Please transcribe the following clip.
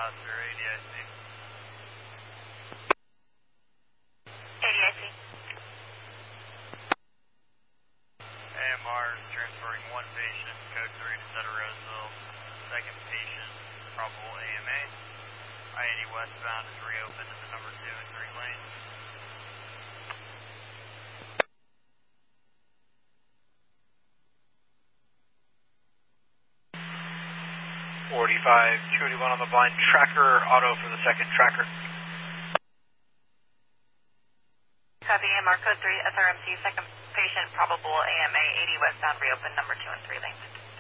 through ADIC. ADIC. AMR is transferring one patient, code 3 to Center Roseville. Second patient, probable AMA. I-80 westbound is reopened at the number 2 and 3 lanes. 45-281 on the blind tracker, auto for the second tracker. Copy, AMR code 3, SRMC, second patient, probable AMA, 80 westbound, reopen number 2 and 3 lanes.